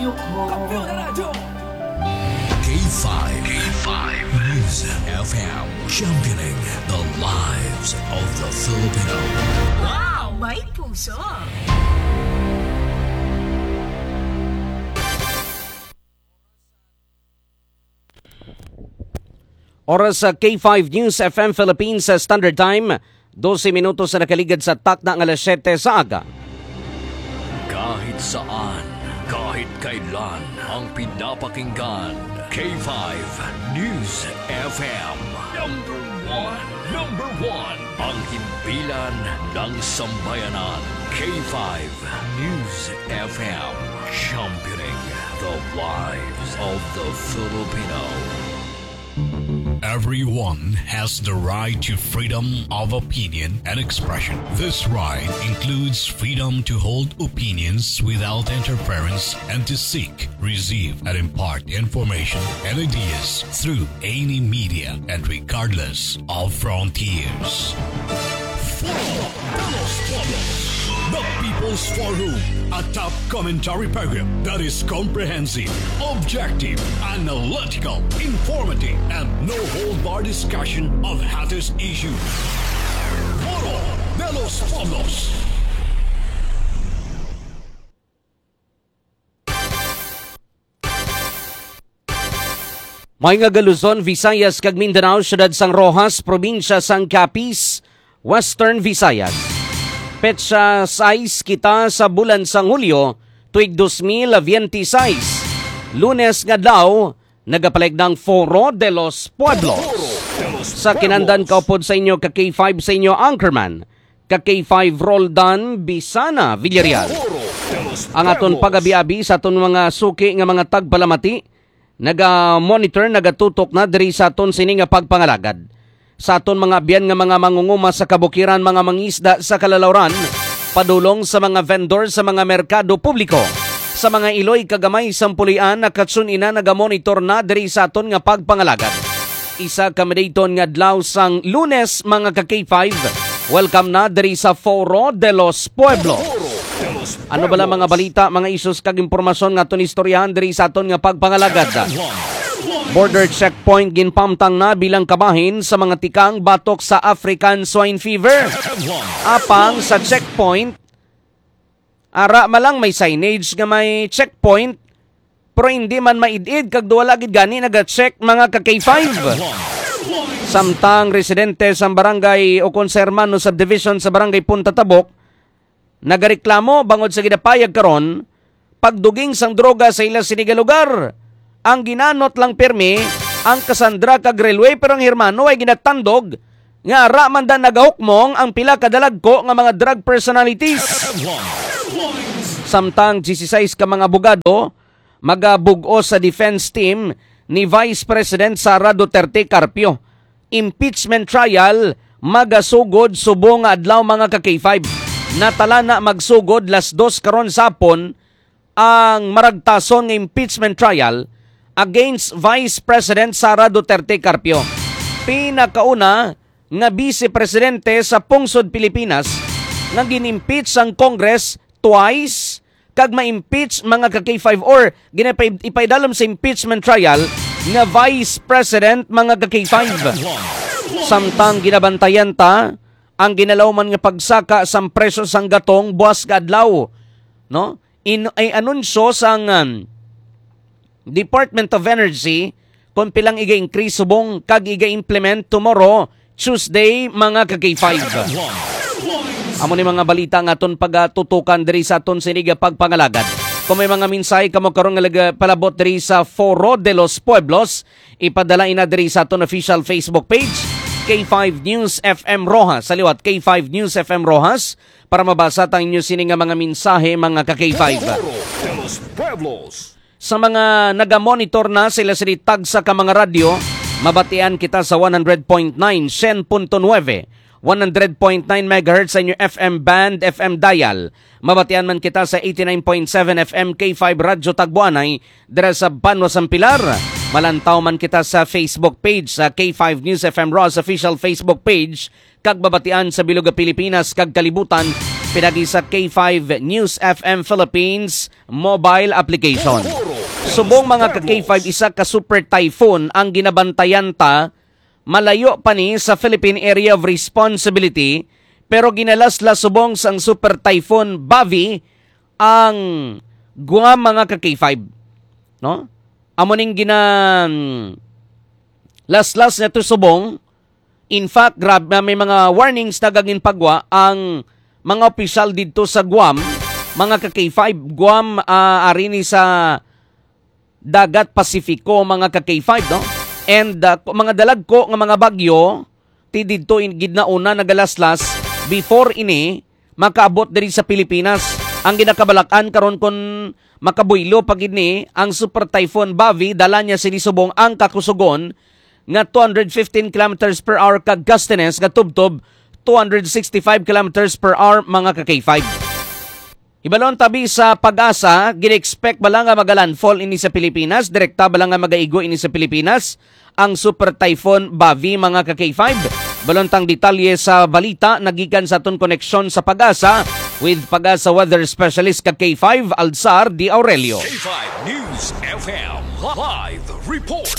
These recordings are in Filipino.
radyo ko. K5 News FM, championing the lives of the Filipino. Wow, may puso. Oras sa K5 News FM Philippines sa Standard Time, 12 minutos na nakaligad sa takna ng alas 7 sa aga. Kahit saan, kahit kailan, ang pinapakinggan, K5 News FM. Number one, ang himpilan ng sambayanan. K5 News FM, championing the lives of the Filipino. Everyone has the right to freedom of opinion and expression. This right includes freedom to hold opinions without interference and to seek, receive, and impart information and ideas through any media and regardless of frontiers. The People's Forum, a top commentary program that is comprehensive, objective, analytical, informative, and no-hold-bar discussion of hottest issues. Foro de los Pueblos. May nga Luzon, Visayas, kag Mindanao, siyudad sang Rojas, probinsya sang Capiz, Western Visayas. Petsa 6 kita sa bulan sang Hulyo, tuig 2026. Lunes nga daw, nagapalig ng Foro de los Pueblos. Sa kinandan kaupod sa inyo, ka K5 sa inyo, Anchorman, ka K5 Roldan Bisana Villarreal. Ang aton pagabi-abi sa aton mga suki nga mga tagpalamati, naga-monitor, nagatutok na diri sa aton sini nga pagpangalagad. Sa aton mga biyan nga mga mangunguma sa kabukiran, mga mangisda sa kalalauran, padulong sa mga vendor sa mga merkado publiko, sa mga iloy kagamay sampulian na katsunina nagamonitor na diri sa aton nga pagpangalagad. Isa kamadaton nga adlaw sang Lunes, mga ka-K5, welcome na diri sa Foro de los Pueblos. Ano bala mga balita, mga isus kag impormasyon nga aton istoryahan diri sa aton nga pagpangalagad. Border checkpoint ginpamtang na bilang kabahin sa mga tikang batok sa African swine fever. Apang sa checkpoint, ara malang may signage nga may checkpoint, pero hindi man maidid kag duwala gid gani naga-check, mga ka-K5. Samtang residente sa barangay o konsermano subdivision sa barangay Punta Tabok, nagareklamo bangod sa gidapayag karon pagduging sang droga sa ila siniga lugar. Ang ginanot lang pirmi ang Cassandra kag railway, pero ang hermano ay ginatandog nga ara man da nagahukmong ang pila kadalagko nga mga drug personalities. Samtang 16 ka mga abogado magabugo sa defense team ni Vice President Sara Duterte Carpio. Impeachment trial magasugod subong nga adlaw, mga ka-K5. Natala na magsugod las 2 karon sapon ang maragtason nga impeachment trial against Vice President Sara Duterte Carpio. Pinakauna nga Vice Presidente sa pungsod Pilipinas nga gin-impeach ang Congress twice, kag ma-impeach, mga ka-K5, or ipaidalom sa impeachment trial nga Vice President, mga ka-K5. Samtang ginabantayan ta ang ginalawman nga pagsaka sang presyo sang gatong buwas ka adlaw, no? Ay anunsyo sang Department of Energy kung pilang iga-increase subong kag iga-implement tomorrow, Tuesday, mga ka-K5. Amo ni mga balita nga aton pagatutukan diri sa aton siniga pagpangalagad. Kung may mga minsay kamo karon nga palabot diri sa Foro de los Pueblos, ipadala ina diri sa aton official Facebook page, K5 News FM Rojas. Sa liwat, K5 News FM Rojas, para mabasa tang inyo sini nga mga mensahe, mga ka-K5. Sa mga nagamonitor na sila sinitag sa ka mga radyo, mabatian kita sa 100.9, 100.9 MHz sa inyo FM band, FM dial. Mabatian man kita sa 89.7 FM K5 Radyo Tagbuanay, dira sa Banwa San Pilar. Malantaw man kita sa Facebook page sa K5 News FM Ross official Facebook page, kag babatian sa Biluga Pilipinas kag kalibutan pinagi sa K5 News FM Philippines mobile application. Subong mga ka-K5 isa ka super typhoon ang ginabantayan ta, malayo pa ni sa Philippine Area of Responsibility, pero ginalaslas subong sang super typhoon Bavi ang Guam mga ka-K5. No? Amoning laslas na to subong. In fact, may mga warnings na gagin pagwa ang mga opisyal dito sa Guam, mga ka-K5. Guam arini sa dagat Pasifiko mga ka-K5, no? And mga dalagko nga mga bagyo ti didto gidnauna nagalaslas before ini makaabot diri sa Pilipinas. Ang ginakabalakan karon kon makabuylo pagid ni ang super typhoon Bavi, dala niya sinisubong ang kakusugon nga 215 kilometers per hour kag gustiness nga tubtob 265 kilometers per hour mga ka-K5. Ibalon tabi sa Pag-asa, gin-expect bala nga magalandfall ini sa Pilipinas, direkta bala nga magaigo ini sa Pilipinas ang super typhoon Bavi mga ka-K5. Balontang detalye sa balita nagikan sa aton koneksyon sa Pag-asa with Pag-asa weather specialist ka-K5 Alzar D. Aurelio. K5 News FM Live Report.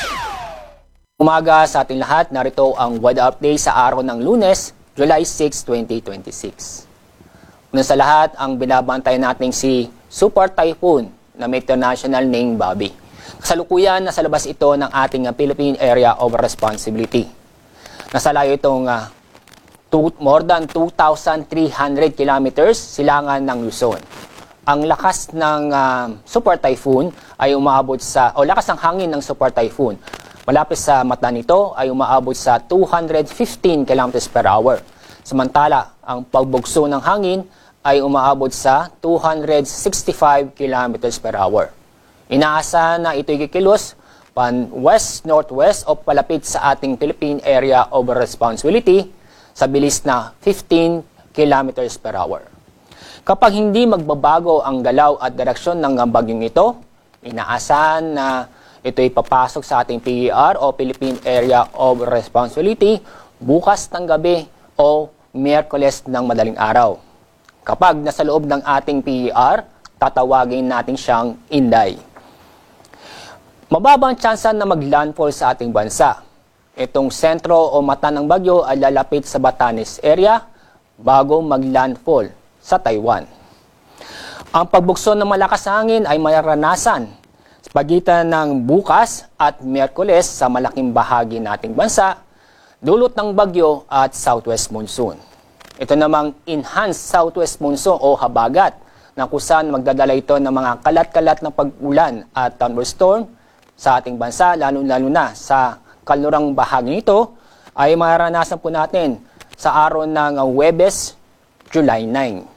Umaga sa ating lahat, narito ang weather update sa araw ng Lunes, July 6, 2026. Una sa lahat, ang binabantayan natin si Super Typhoon na may international name Bavi. Kasalukuyan, nasa labas ito ng ating Philippine Area of Responsibility. Nasa layo itong more than 2,300 kilometers silangan ng Luzon. Ang lakas ng Super Typhoon ay umaabot lakas ng hangin ng Super Typhoon malapit sa mata nito ay umaabot sa 215 km per hour. Samantala, ang pagbugso ng hangin ay umaabot sa 265 km per hour. Inaasahan na ito'y kikilos pan-west-northwest o palapit sa ating Philippine Area of Responsibility sa bilis na 15 km per hour. Kapag hindi magbabago ang galaw at direksyon ng bagyong ito, inaasahan na ito'y papasok sa ating PER o Philippine Area of Responsibility bukas ng gabi o Miyerkules ng madaling araw. Kapag nasa loob ng ating PER, tatawagin natin siyang Inday. Mababa ang tsansa na maglandfall sa ating bansa. Itong sentro o mata ng bagyo ay lalapit sa Batanes area bago maglandfall sa Taiwan. Ang pagbukso ng malakas na hangin ay mararanasan sa pagitan ng bukas at Miyerkules sa malaking bahagi nating bansa, dulot ng bagyo at southwest monsoon. Ito namang enhanced southwest monsoon o habagat na kusan magdadala ito ng mga kalat-kalat na pag-ulan at thunderstorm sa ating bansa, lalo-lalo na sa kalurang bahagi nito ay mararanasan po natin sa araw ng Huwebes, July 9.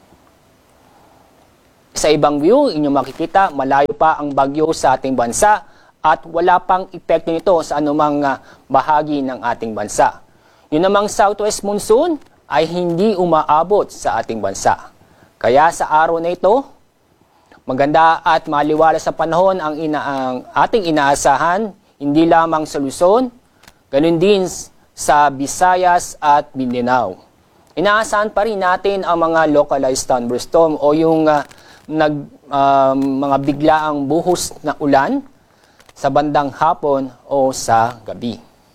Sa ibang view, inyong makikita, malayo pa ang bagyo sa ating bansa at wala pang epekto nito sa anumang bahagi ng ating bansa. Yun namang southwest monsoon ay hindi umaabot sa ating bansa. Kaya sa araw na ito, maganda at maliwalas sa panahon ang ating inaasahan, hindi lamang sa Luzon, ganun din sa Visayas at Mindanao. Inaasahan pa rin natin ang mga localized thunderstorm o yung mga biglaang buhos na ulan sa bandang hapon o sa gabi.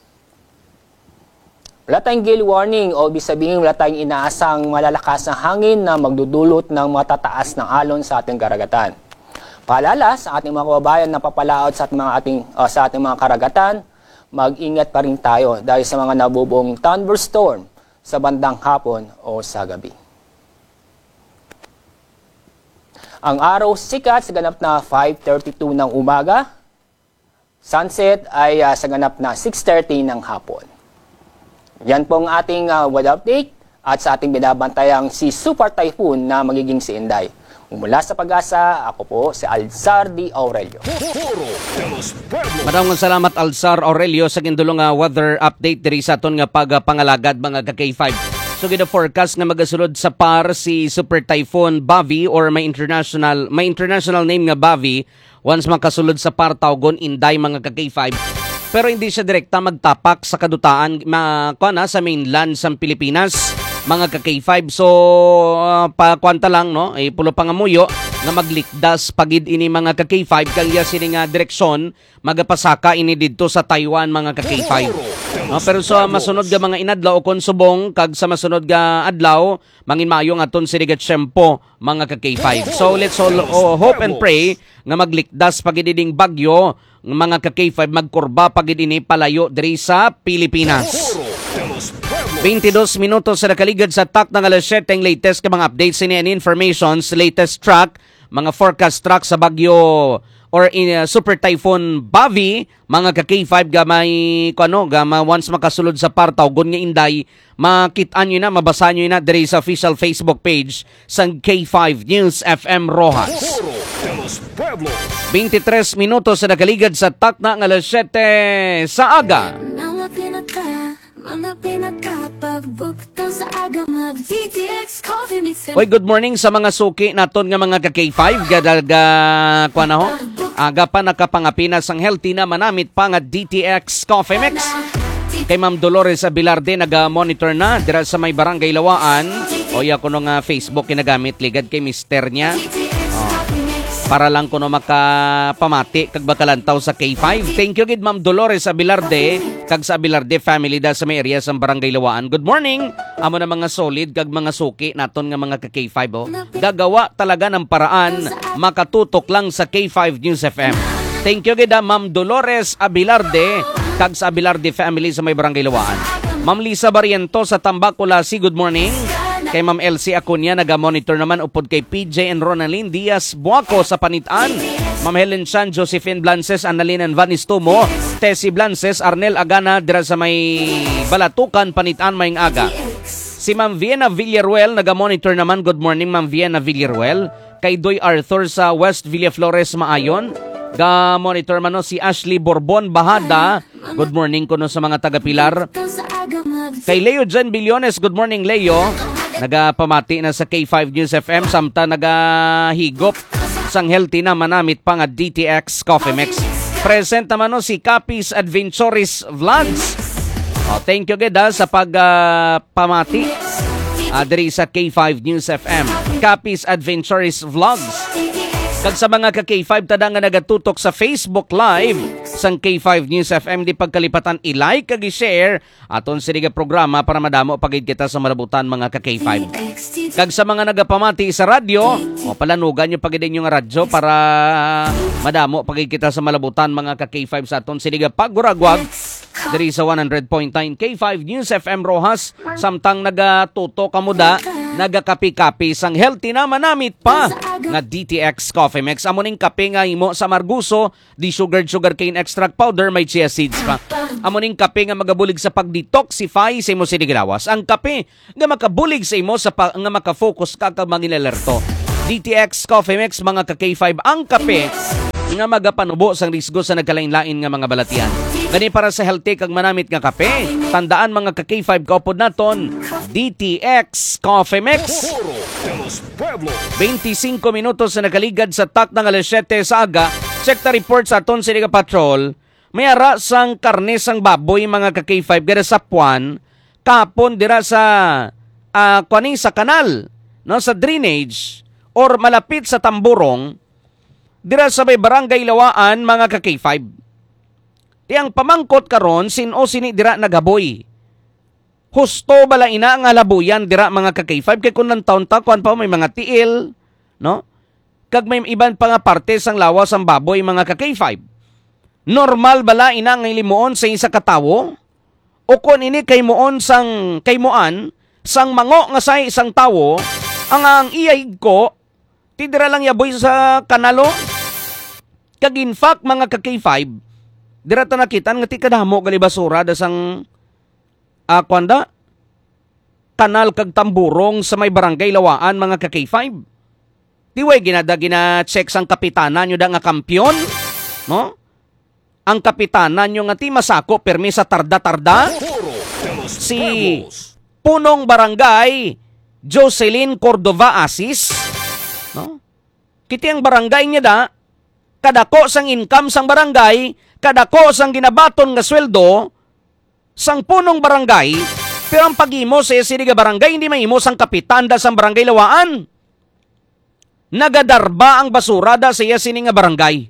Wala tayong gale warning o ibig sabihin wala tayong inaasang malalakas na hangin na magdudulot ng matataas ng alon sa ating karagatan. Paalala sa ating mga kababayan na papalaot sa ating mga karagatan, mag-ingat pa rin tayo dahil sa mga nabubuong thunderstorm sa bandang hapon o sa gabi. Ang araw sikat sa ganap na 5:32 ng umaga. Sunset ay sa ganap na 6:30 ng hapon. Yan po ang ating weather update at sa ating binabantayang si Super Typhoon na magiging si Inday. Mula sa Pag-asa, ako po si Alzar D. Aurelio. Maraming salamat Alzar Aurelio sa gindulong weather update diri sa aton nga pagpangalagad mga ka-K5. So gina-forecast nga magasulod sa par si Super Typhoon Bavi or may international name nga Bavi once makasulod sa par tawgon Inday mga ka-K5. Pero hindi siya direkta magtapak sa kadutaan sa mainland sa Pilipinas. mga ka-K5. So pakwanta lang no, pulo pa nga muyo nga maglikdas pagid ini mga ka-K5 kaya sini nga direksyon magapasaka ini didto sa Taiwan mga ka-K5. No, pero sa masunod ga mga inadlaw o konsubong kag sa masunod ga adlaw mangin maayo nga aton sini ga tiyempo mga ka-K5. So let's all hope and pray nga maglikdas pagid ining bagyo mga ka-K5 magkurba pagid ini palayo diri sa Pilipinas. 22 minutos sa nakaligad sa tak ng alas 7 ang latest ka mga updates and informations, latest track, mga forecast track sa bagyo or in Super Typhoon Bavi, mga ka-K5 gamay once makasulod sa partaw gun nga inday, makitaan nyo na, mabasahan nyo na diri sa official Facebook page sang K5 News FM Rojas. 23 minutos sa nakaligad sa tak ng alas 7 sa aga. Oy, good morning sa mga suki naton nga mga ka-K5 aga pa nakapangapinas ang healthy na manamit pa nga DTX Coffee Mix. Kay Ma'am Dolores Abilarde naga-monitor na dira sa may barangay Lawaan. Oy, ako no nga Facebook kinagamit ligad kay mister niya. Para lang kuno makapamati kag bakalantaw sa K5. Thank you gid Ma'am Dolores Abilarde kag sa Abilarde family da sa may area sa Barangay Lawaan. Good morning. Amo na mga solid kag mga suki naton nga mga ka-K5 Gagawa talaga ng paraan makatutok lang sa K5 News FM. Thank you gid Ma'am Dolores Abilarde kag sa Abilarde family sa may Barangay Lawaan. Ma'am Lisa Barriento sa Tambacolasi, good morning. Kay Ma'am Elsie Acuña, naga-monitor naman upod kay PJ and Ronaldin Diaz Buaco sa Panitaan. Ma'am Helen Chan, Josephine Blances, Annalyn and Vanistumo, Tessie Blances, Arnel Agana, dira sa may Balatukan, Panitaan, Mayng Aga. Si Ma'am Vienna Villaruel, naga-monitor naman, good morning Ma'am Vienna Villaruel. Kay Doy Arthur sa West Villaflores, Maayon. Ga-monitor man no, si Ashley Borbon Bahada, good morning kuno sa mga taga-Pilar. Kay Leo Jen Billones, good morning Leo. Nagapamati na sa K5 News FM samta nagahigop sang healthy na manamit pa nga DTX Coffee Mix. Present naman no si Capiz Adventures Vlogs. Thank you gid sa pagpamati diri sa K5 News FM. Capiz Adventures Vlogs. Kag sa mga ka-K5 tada nga nagatutok sa Facebook Live sang K5 News FM di pagkalipatan i-like kag i-share aton siniga programa para madamo pagid kita sa malabutan mga ka-K5. Kag sa mga nagapamati sa radyo, palanugan nyo pagid inyong radyo para madamo pagid kita sa malabutan mga ka-K5 sa aton siniga paguragwag diri sa 100.9 K5 News FM Rojas samtang nagatuto kamuda nagakapi-kapi sang healthy na manamit pa nga DTX Coffee Mix. Amo ning kape nga imo sa Marguso, di sugarcane extract powder, may chia seeds pa. Amo ning kape nga magabulig sa pag-detoxify sa imo sinigilawas. Ang kape nga makabulig sa imo sa nga maka-focus ka kag mangilalerto. DTX Coffee Mix mga ka-K5 ang kape nga magapanubo sang risgo sa nagkalain-lain nga mga balatian. Gani para sa healthy kag manamit nga kape, tandaan mga ka-K5 kaupod naton, DTX Coffee Mix. 25 minutos na nakaligad sa tak ng alas 7 sa aga. Check the report sa aton siniga patrol. May ara sang karne sang baboy mga ka-K5 dira sa Puan, kapon dira sa sa kanal, no, sa drainage or malapit sa Tamburong dira sa may Barangay Lawaan mga ka-K5. Tiyang pamangkot karon sini dira nagaboy. Husto bala ina nga labuyan dira mga ka-K5 kay kun taon ta kuan pa may mga tiil, no? Kag may iban pa nga parte sang lawas ang baboy mga ka-K5. Normal bala ina nga limuon sa isa ka tawo? O kun ini kay muon sang kaymuan sang mango nga say isang tawo ang iyay ko tidira lang yaboy sa kanalo. Kag in fact mga ka-K5 dira ta nakitan nga ti kadamo gali basura da sang kanal kag Tamburong sa may Barangay Lawaan mga ka-K5. Diway gina-check sang kapitanan nyo da nga kampyon, no? Ang kapitanan nyo nga ti masako permi sa tarda-tarda. Si Punong Barangay Jocelyn Cordova Asis, no? Kiti ang barangay niya da, kadako sang income sang barangay, kadako sang ginabaton nga sweldo sang punong barangay, Pero ang pag-imo sa sini nga barangay, hindi mahimo sang kapitan da sang barangay Lawaan. Nagadarba ang basura da sa sini nga barangay.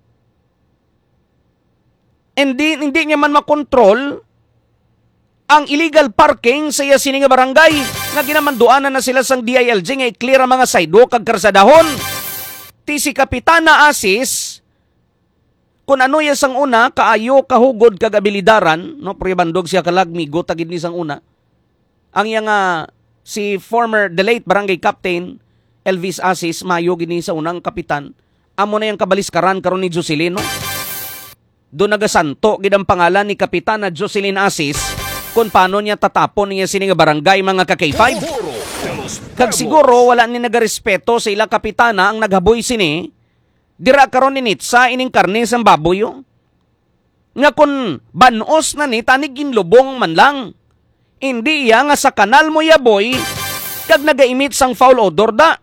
Hindi niya man makontrol ang illegal parking sa sini nga barangay. Nga ginamanduanan na sila sang DILG nga i-clear ang mga sidewalk kag karsadahon. Ti si Kapitana Asis, kung ano yan sang una, kaayo, kahugod, kagabilidaran, no, pribandog siya kalagmigo, tagid ni sang una. Ang yang si former, the late barangay captain, Elvis Asis, mayo gini sa unang kapitan, amo na yung kabaliskaran karon ni Jocelyn, no? Doon nagasanto, gidang pangalan ni Kapitana Jocelyn Asis, kung paano niya tatapon niya sini nga barangay, mga ka-K5. Kag siguro, wala ni nagarespeto sa ilang kapitana ang naghaboy sini, dira karon ni Nitsa ining karne sang baboy yo. Nga kun banos na ni tanig ginlubong man lang. Hindi iya nga sa kanal mo yaboy kag nagaimit sang foul odor da.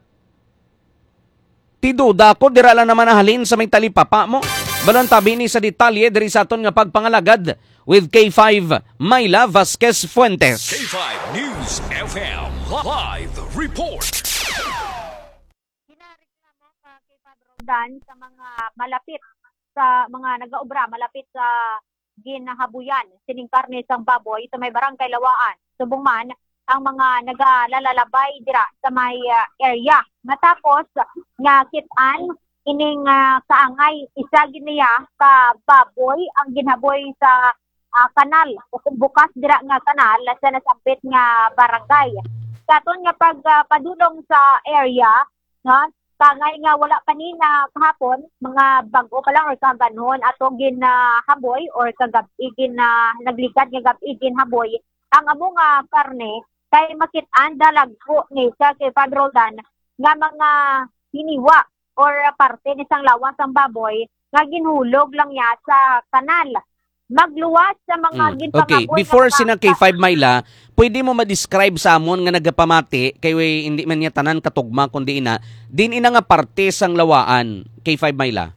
Tiduda ko dira lang naman nahalin sa may talipapa mo. Balon tabi ni sa detalye diri sa aton nga pagpangalagad with K5 Myla Vasquez Fuentes. K5 News FM Live Report. Dan sa mga malapit sa mga nagaobra malapit sa ginahabuyan sining karne sang baboy sa may barangay Lawaan. Subong man ang mga nagalalabay dira sa may area. Matapos nga kitaan ining kaangay isa giniya ka baboy ang ginhaboy sa kanal o bukas dira nga kanal sa nasabit nga barangay. Katon nga pagpadulong sa area, no? Kangay nga wala kanina kahapon, mga bago pa lang or kaganon ato ginahaboy or kagabi nagligad nga gabi ginhaboy ang amo nga karne kay makit-an dalagpo ni sa kay Padrodan nga mga hiniwa or parte ni sang lawas ang baboy nga ginhulog lang ya sa kanal. Magluwas sa mga Okay, before sinang K5 Myla, pwede mo ma-describe sa amon nga nagapamati kay hindi man niya tanan katugma kundi din ina nga parte sang Lawaan, K5 Myla.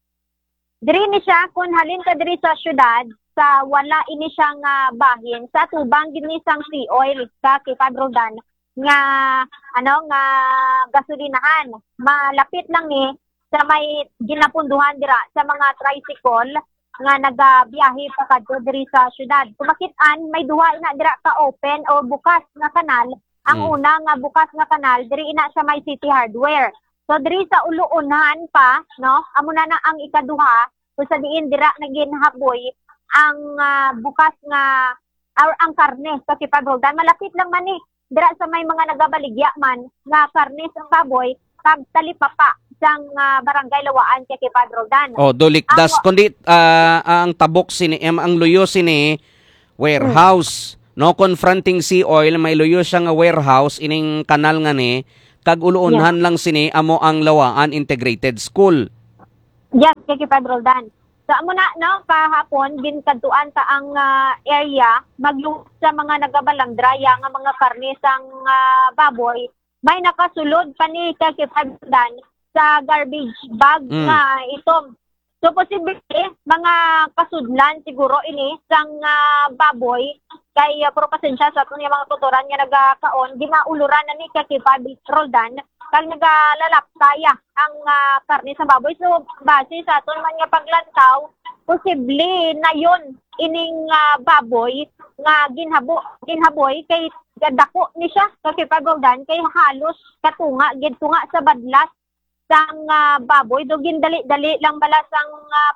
Diri ni siya kun halin ka diri sa syudad sa wala ini siyang bahin sa tubang gini sang sea oil sa Padrodan nga nga gasolinahan. Malapit lang ni sa may ginapunduhan dira sa mga tricycle nga nagabiyahe pa kadto diri sa syudad. Kumakit-an may duha ina dira ka open o bukas nga kanal. Ang una nga bukas nga kanal diri ina siya may City Hardware. So diri sa uluunahan pa, no, amo na ang ikaduha kung sa diin dira naginhaboy ang bukas nga or ang karne sa Kipagoldan. Malapit lang man ni dira sa may mga nagabaligya man nga karne sa baboy kag talipapa sang barangay Lawaan kay Padrodan. Oh, dolikdas kundi ang tabok sini ang luyo sini warehouse, no, confronting sea oil may luyo siya nga warehouse ining kanal nga ni kag uluunhan lang sini amo ang Lawaan Integrated School. Yes, kay Padrodan. So amo na no kahapon ginkaduan ta ang area magluwas sa mga nagabalandraya nga mga karne sang baboy may nakasulod pa ni kay Padrodan sa garbage bag nga itom. So posible mga kasudlan siguro ini sang baboy kay pero pasensya sa atong mga tutoran nga nagakaon ginauluran na ni kay Roldan kag nagalalaptaya ang karne sa baboy. So base sa aton man nga paglantaw posible na yon ining baboy nga ginhaboy kay dako ni siya kay Roldan kay halos katunga gidtunga sa badlas sang baboy do gindali-dali lang bala sang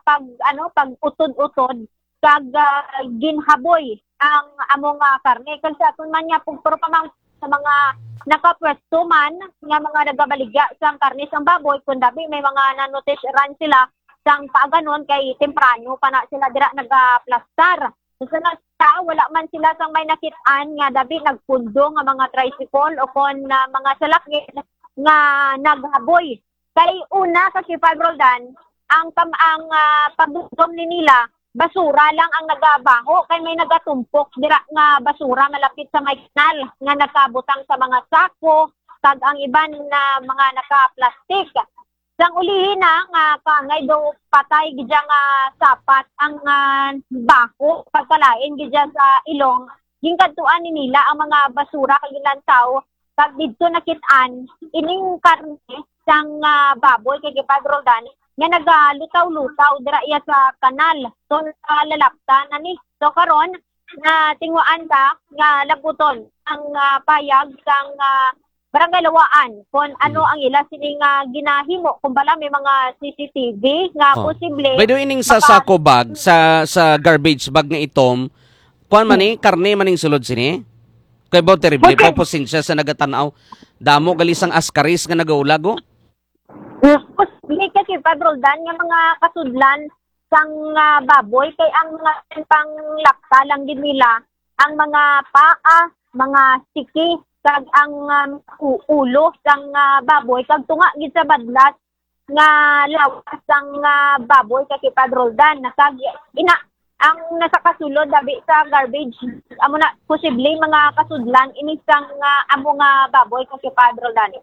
pag utod-utod kag ginhaboy ang among karne kag sa aton man nga pugpuro pa man sa mga nakapwesto man nga mga nagabaligya sang karne sang baboy kun dabi may mga nanotice ran sila sang paaganon kay temprano pa na sila dira nagaplastar. So sa wala man sila sang may nakit-an nga dabi nagpundo nga mga tricycle o kon mga salakyan nga naghaboy. Kay una sa Roldan, ang pagdugom ni nila, basura lang ang nagabaho kay may nagatumpok dira nga basura malapit sa may kanal nga nakabutang sa mga sako kag ang iban na mga naka-plastic. Sang ulihin na nga kangay do patay gidya nga sapat ang baho pagkalain gidya sa ilong gingkadtuan ni nila ang mga basura kag lantaw kag didto nakit-an ining karne sang baboy kay gipadrodan nga nagalutaw-lutaw dira iya sa kanal. So lalaptan na ni. So karon na tinguan ka nga labuton ang payag sang barangay Lawaan kung ano ang ila sining ginahimo kung bala may mga CCTV nga posible. By the way, ining sa sako bag, sa garbage bag nga itom, kuan man ni karne maning sulod sini. Kay ba terrible pa posensya sa nagatanaw. Damo gali sang askaris nga nagaulago. Posible kasi padroldan nga mga kasudlan sang baboy kay ang mga panglapta lang din nila ang mga paa, mga siki kag ang ulo sang baboy kag tunga gid sa badlas nga lawas sang baboy kay padroldan nakag ina ang nasa kasulod dabi sa garbage amo na posible mga kasudlan ini sang amo nga baboy kay padroldan.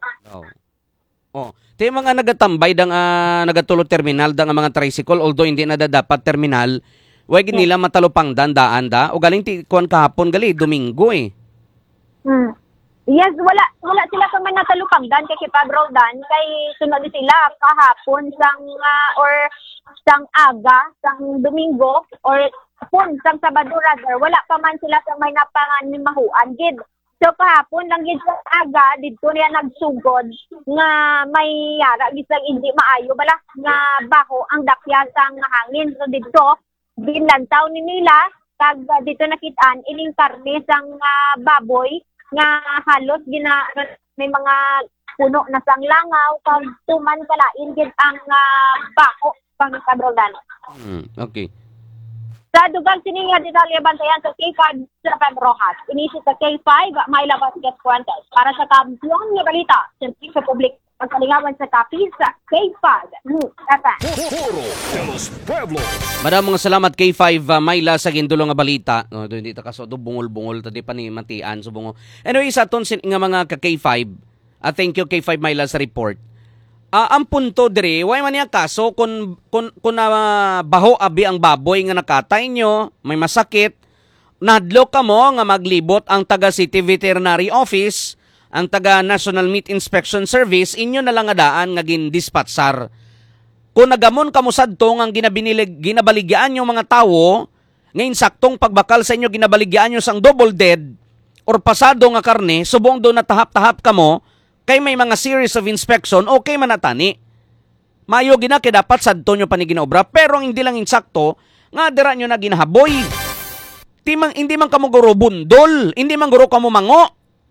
Te mga nagatambay dang nagatulog terminal dang mga tricycle although hindi na dapat terminal, way gid nila matalupang daan da o galing ti kuan kahapon gali Domingo eh. Yes, wala sila sa may natalupangdan kay Kipagrodan kay sunod sila kahapon sang aga, sang Domingo or hapon sang Sabado rather. Wala pa man sila sa may napanganimahuan gid. So kahapon lang gid sa aga didto niya nagsugod nga may yara gid sang hindi maayo bala nga baho ang dakya sang hangin. So didto binlantaw ni nila kag dito nakit-an ining karne sang baboy nga halos may mga puno na sang langaw kag tuman kalain gid ang bako pang kadrodan. Okay. Sa dugang sini nga detalye bantayan sa K5 sa Rojas. Inisip sa K5 may labas get contest para sa kampiyon nga balita sa public pagkalingawan sa kapi sa K5. Foro de los Pueblos. Maraming salamat K5 Mayla sa gindulo nga balita. No, hindi ta kaso bungol-bungol tadi pa ni matian so bungo. Anyway, sa aton nga mga ka K5, thank you K5 Mayla sa report. Ang punto dire, way man niya kaso kung baho abi ang baboy nga nakatay nyo, may masakit, nadlo ka mo nga maglibot ang taga City Veterinary Office, ang taga National Meat Inspection Service, inyo na lang adaan nga gin-dispatsar. Kung nagamon ka mo sadto ang ginabaligyan yung mga tawo, ngayon saktong pagbakal sa inyo ginabaligyan nyo sang double dead, or pasado nga karne, subong do na tahap-tahap ka mo, kay may mga series of inspection, okay man natani. Mayo gina kay dapat sadto nyo pa ni ginaobra, pero hindi lang insakto, nga dira nyo na ginahaboy. Hindi man kamo guro bundol, hindi man guro kamo mango.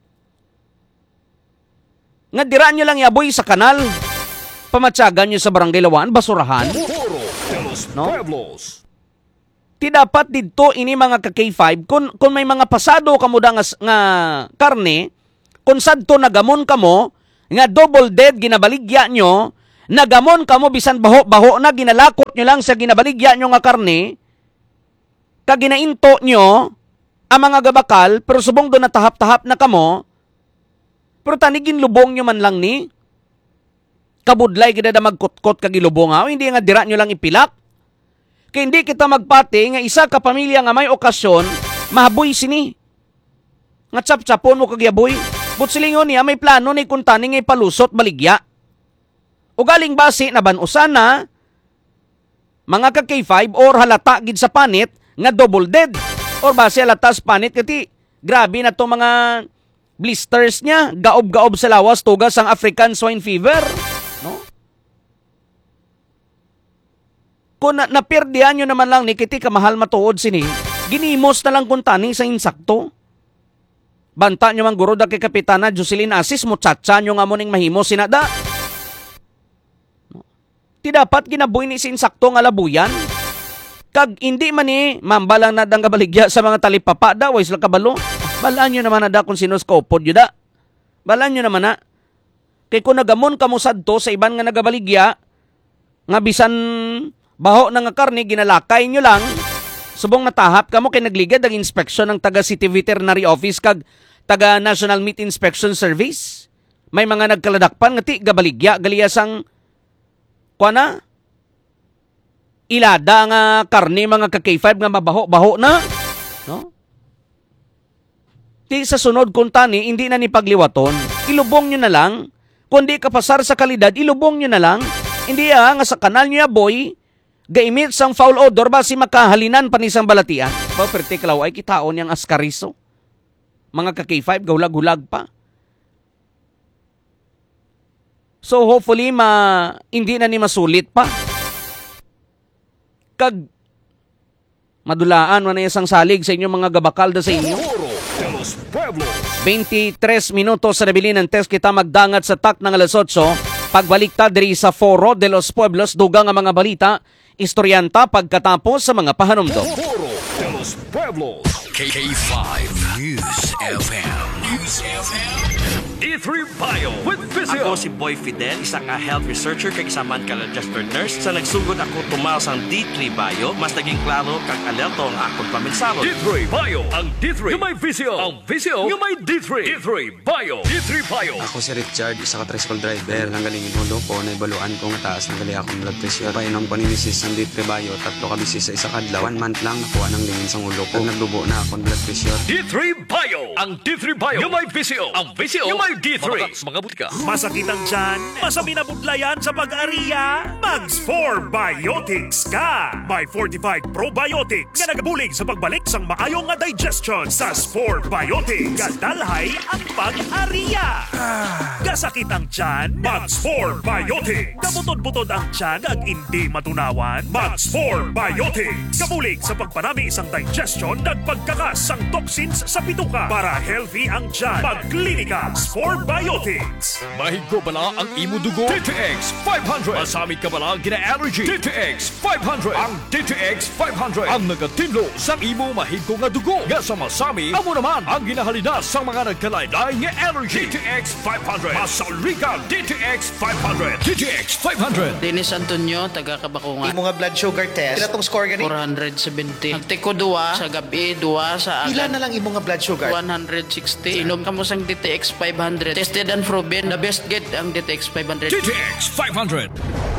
Nga dira nyo lang yaboy sa kanal. Pamatsagan nyo sa barangay Lawaan, basurahan. Foro de los Pueblos. Ti dapat dito ini mga ka K5, kung may mga pasado kamo da nga karne, kung sadto nagamon kamo, nga double dead ginabaligya nyo, nagamon kamo bisan baho-baho na ginalakot nyo lang sa ginabaligya nyo nga karne, kag ginainto nyo, ang mga gabakal, pero subong do na tahap-tahap na kamo, pero tanigin lubong nyo man lang ni, kabudlay kita da magkot-kot kag ilubong hindi nga dira nyo lang ipilak. Kaya hindi kita magpati nga isa ka pamilya nga may okasyon, mahaboy sini. Nga tsap-tsapon mo kag yaboy. But silingon niya, may plano ni kuntani ngay palusot baligya. O galing basi na banusan na, mga ka K5 or halata gid sa panit, nga double dead. Or basi halata sa panit, kati grabe na to mga blisters niya, gaob-gaob sa lawas, tugas ang African swine fever. No? Kung napirdihan nyo naman lang ni kiti kamahal matuod sini, ginimos na lang kuntani sa insakto. Banta nyo man guro da kay Kapitana Jocelyn Asis mo tsatsa nyo nga mo ning mahimo sinada. Ti dapat ginabuhi ni sinsakto nga labuyan. Kag hindi man ni mambalang na dang kabaligya sa mga talipapa da way sila kabalo. Balaan nyo naman na da kung sinos kaupod yun da. Balaan nyo naman na. Kay kung nagamon ka mo sadto sa iban nga nagabaligya, nga bisan baho na nga karne, ginalakay nyo lang, subong natahap ka mo kay nagligad ang inspeksyon ng taga City Veterinary Office kag taga National Meat Inspection Service. May mga nagkaladakpan nga ti gabaligya galiyasang kuana ilada nga karne mga ka K5 nga mabaho-baho na, no? Di sa sunod kung tani, hindi na ni pagliwaton. Ilubong nyo na lang. Kung di ka pasar sa kalidad, ilubong nyo na lang. Hindi nga sa kanal nyo boy, gaimit sang foul odor ba si makahalinan panisang balatian. Partiklaw ay kitaon niyang askariso. Mga ka-K5, gaulag-hulag pa. So hopefully, hindi na ni masulit pa. Kag madulaan na isang salig sa inyo mga gabakalda sa inyo. 23 minutos sa nabili ng test kita magdangat sa tak ng alas 8. Pagbaliktad diri sa Foro de los Pueblos, dugang ang mga balita, istoryanta pagkatapos sa mga pahanumdom. Foro de los Pueblos. K5 News FM. News FM. D3 Bio with Physio. Ako si Boy Fidel, isang health researcher kag isa man ka registered nurse. Sa nagsugod ako tumaw sang D3 Bio, mas naging klaro kag alerto ang akong paminsaro. D3 Bio. Ang D3 yung may Physio. Ang Physio yung may D3. D3 Bio. D3 Bio. Ako si Richard, isa ka tricycle driver. Nanggaling inulo ko, naibaluan ko nga taas ng gali akong blood pressure. Painom ko ni Mrs. ng D3 Bio, 3 ka bisis sa isa kadlaw. 1 month lang nakuha ng lingin sa ulo ko. Nagdubo na akong blood pressure. D3 Bio. Ang D3 Bio yung may Physio. Ang Physio yung may D3. Mga butika. Masakit ang tiyan? Masami na budlayan sa pag-ariya? Mag-4 Biotics ka! May Fortified Probiotics nga nagabulig sa pagbalik sang maayong nga digestion sa 4 Biotics. Gadalhay ang pag-ariya. Gasakit ang tiyan? Mag-4 Biotics. Kabutod-butod ang tiyan ag hindi matunawan? Mag-4 Biotics. Kabulig sa pagpanami isang digestion ag pagkakas sang toxins sa bituka para healthy ang tiyan. Mag-klinika 4 Biotics. Mahigko bala ang imo dugo? DTX 500. Masami ka bala gina-allergy? DTX 500. Ang DTX 500 ang nagatinlo sa imo mahigko nga dugo. Nga sa masami, amo naman ang ginahalinas sa mga nagkalaylay nga allergy. DTX 500. Masalrigan DTX 500. DTX 500. Dennis Antonio, taga Kabakungan. Imo nga blood sugar test, pila tong score gani? 470. Nagtiko duwa sa gabi, duwa sa agad. Pila na lang imo nga blood sugar? 160. Inom ka mo sang DTX 500. Tested and proven, the best get ang DTX 500. DTX 500.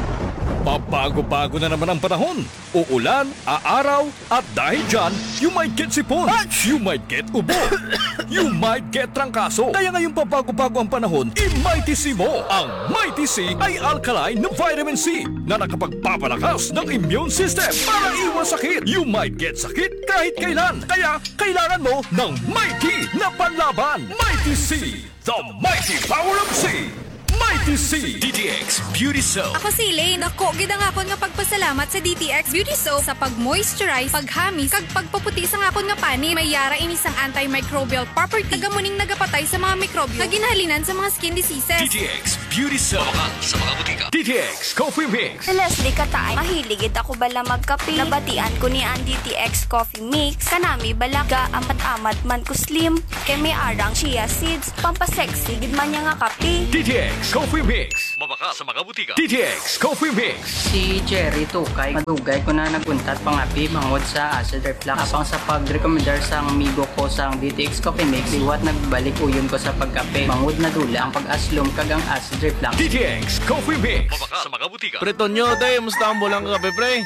Pabago-bago na naman ang panahon. Uulan, aaraw, at dahil dyan, you might get sipon, you might get ubo, you might get trangkaso. Kaya ngayong pabago-bago ang panahon, i-Mighty C mo. Ang Mighty C ay alkaline na vitamin C na nakapagpapalakas ng immune system para iwas sakit. You might get sakit kahit kailan. Kaya kailangan mo ng Mighty na panlaban. Mighty C, the mighty power of C. Mighty C DTX Beauty Soap. Ako si Elaine. Ako, gid ang akon nga pagpasalamat sa DTX Beauty Soap sa pag-moisturize, paghamis, kag pagpaputi sa akon nga pani. May yara ini sang antimicrobial property. Nagamuning nagapatay sa mga mikrobyo na ginahalinan sa mga skin diseases. DTX Beauty Soap. Sa mga butika. DTX Coffee Mix. Si Leslie Katay, mahiligid ako bala magkape. Nabatian ko ni ang DTX Coffee Mix. Kanami balaga, amat-amat man ko slim. Kay may arang chia seeds. Pampasexy, gid man niya nga kape. DTX Coffee Mix. Mabaka sa mga butika. DTX Coffee Mix. Si Jerry Tukay, madugay ko na naguntat pangapi mangod sa acid reflux. Apang sa pag-recommendar sang amigo ko sang DTX Coffee Mix, liwat nagbalik uyon ko sa pagkape. Mangod na dula ang pag-aslom kag ang acid reflux. DTX Coffee Mix. Mabaka sa mga butika. Pretonyo, day, musta ang bulang kape, pre?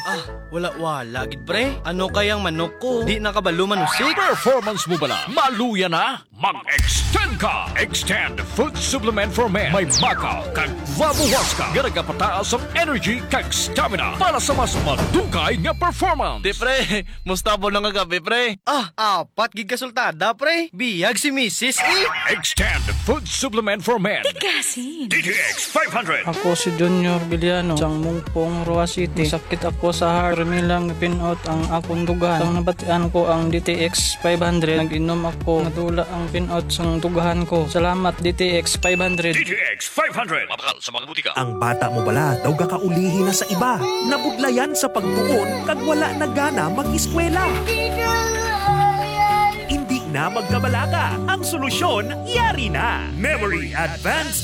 Wala, gid, pre. Ano kayang manok ko? Di nakabaluman usik. Performance mo bala? Maluya na? Mag-extend ka! Extend Food Supplement for Men. May bakaw kag vabuwas ka. Garagapataas ang energy kag stamina para sa mas madugay nga performance. Di, pre. Musta ang bulang kape, pre? Apat gid kasultada, pre. Biyag si Mrs. Extend Food Supplement for Men. Tigasin. DTX 500. Ako si Junior Biliano, sang Mungpong, Roa City. Sakit ako sa heart. Milang pinout ang akong dugan. Sang nabatian ko ang DTX 500. Nag-inom ako. Nadula ang pinout sang dugahan ko. Salamat DTX 500. DTX 500. Mabakal sa mga butika. Ang bata mo bala daw gakaulihi na sa iba. Nabudlayan sa pagtuon kag wala na gana mag-eskwela. Hindi na magkabalaka. Ang solusyon, yari na. Memory Advanced